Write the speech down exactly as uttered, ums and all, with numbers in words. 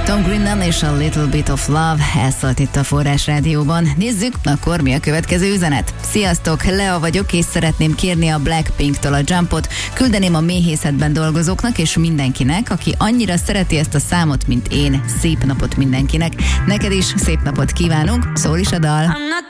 Tom Grennan és a Little Bit of Love elszólt itt a Forrás Rádióban. Nézzük, akkor mi a következő üzenet. Sziasztok, Lea vagyok, és szeretném kérni a Blackpinktől a Jumpot. Küldeném a méhészetben dolgozóknak és mindenkinek, aki annyira szereti ezt a számot, mint én. Szép napot mindenkinek. Neked is szép napot kívánunk, szól is a dal.